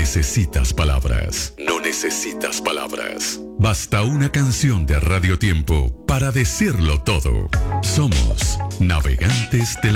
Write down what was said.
necesitas palabras. No necesitas palabras. Basta una canción de Radio Tiempo para decirlo todo. Somos navegantes de la